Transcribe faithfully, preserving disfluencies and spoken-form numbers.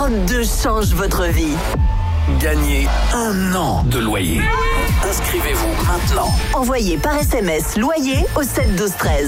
trente-deux change votre vie. Gagnez un an de loyer. Inscrivez-vous maintenant. Envoyez par S M S loyer au sept douze treize.